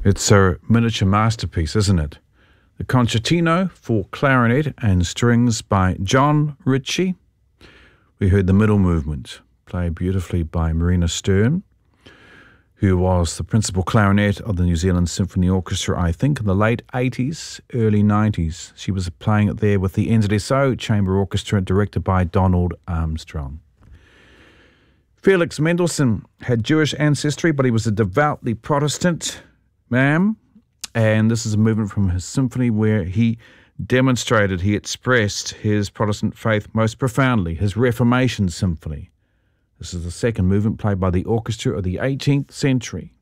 It's a miniature masterpiece, isn't it? The Concertino for Clarinet and Strings by John Ritchie. We heard the middle movement, played beautifully by Marina Stern, who was the principal clarinet of the New Zealand Symphony Orchestra, I think, in the late 80s, early 90s. She was playing it there with the NZSO Chamber Orchestra, directed by Donald Armstrong. Felix Mendelssohn had Jewish ancestry, but he was a devoutly Protestant man. And this is a movement from his symphony where he expressed his Protestant faith most profoundly, his Reformation Symphony. This is the second movement played by the orchestra of the 18th century.